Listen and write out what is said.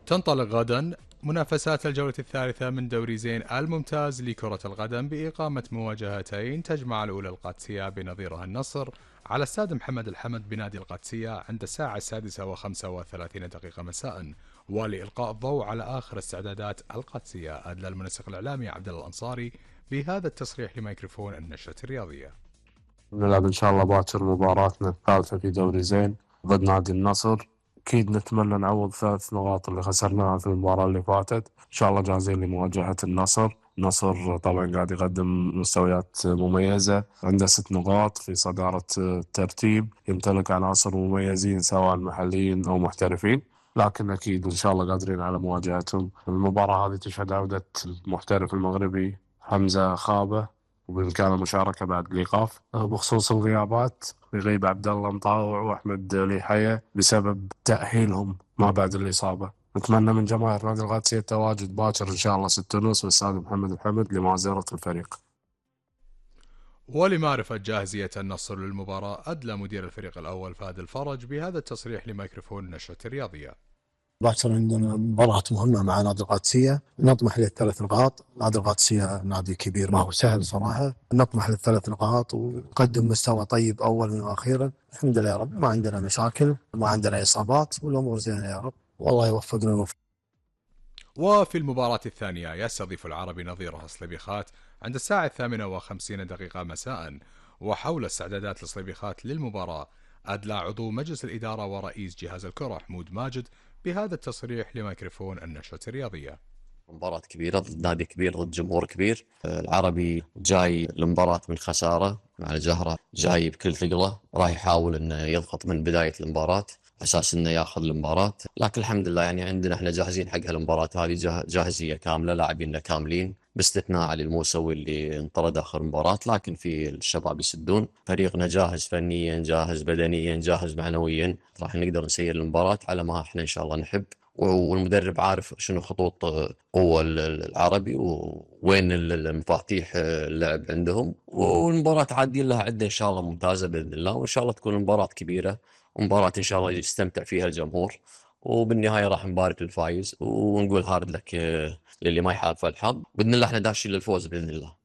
تنطلق غدا منافسات الجولة الثالثة من دوري زين الممتاز لكرة القدم بإقامة مواجهتين تجمع الأولى القادسية بنظيرها النصر على استاد محمد الحمد بنادي القادسية عند الساعة 6:35 مساء. ولإلقاء الضوء على آخر استعدادات القادسية أدلى المنسق الإعلامي عبد الله الأنصاري بهذا التصريح لميكروفون النشرة الرياضية. نلعب إن شاء الله باكر مباراتنا الثالثة في دوري زين ضد نادي النصر. أكيد نتمنى نعوض 3 نقاط اللي خسرناها في المباراة اللي فاتت. إن شاء الله جاهزين لمواجهة النصر طبعا قاعد يقدم مستويات مميزة، عنده 6 نقاط في صدارة الترتيب، يمتلك عناصر مميزين سواء محليين أو محترفين، لكن أكيد إن شاء الله قادرين على مواجهتهم. المباراة هذه تشهد عودة المحترف المغربي حمزة خابة، وبإمكانه المشاركة بعد الإيقاف. بخصوص الغيابات، يغيب عبد الله مطاوع وأحمد ليحيى بسبب تأهيلهم ما بعد الإصابة. نتمنى من جماهير نادي القادسية التواجد باكر إن شاء الله 6:30 في استاد محمد الحمد لمعزرة الفريق. ولمعرفة جاهزية النصر للمباراة أدلى مدير الفريق الأول فهد الفرج بهذا التصريح لميكروفون النشرة الرياضية. باكر عندنا مباراة مهمة مع نادي القادسية، نطمح لل3 نقاط. نادي القادسية نادي كبير ما هو سهل صراحة، نطمح لل3 نقاط ونقدم مستوى طيب أولا وأخيرا. الحمد لله يا رب، ما عندنا مشاكل، ما عندنا إصابات، والأمور زينة يا رب، والله يوفقنا ويوفق. وفي المباراة الثانية يستضيف العربي نظيره صليبيخات عند الساعة 8:50 مساء. وحول استعدادات الصليبيخات للمباراة أدلى عضو مجلس الإدارة ورئيس جهاز الكرة حمود ماجد بهذا التصريح لميكروفون النشرة الرياضية. مباراة كبيرة ضد نادي كبير ضد جمهور كبير. العربي جاي المباراة من خسارة على جهرة، جاي بكل ثقله، راح يحاول انه يضغط من بداية المباراة اساس انه ياخذ المباراة، لكن الحمد لله يعني عندنا احنا جاهزين حق هالمباراة هذه جاهزية كاملة، لاعبيننا كاملين باستثناء علي الموسوي اللي انطرد اخر مباراة، لكن في الشباب يسدون. فريقنا جاهز فنيا، جاهز بدنيا، جاهز معنويا، راح نقدر نسير المباراة على ما احنا ان شاء الله نحب. والمدرب عارف شنو خطوط قوة العربي ووين المفاتيح اللعب عندهم، والمباراة عادين لها عدة إن شاء الله ممتازة بإذن الله، وإن شاء الله تكون مباراة كبيرة ومباراة إن شاء الله يستمتع فيها الجمهور، وبالنهاية راح نبارك للفايز ونقول هارد لك للي ما يحالف الحظ. بإذن الله احنا داشين للفوز بإذن الله.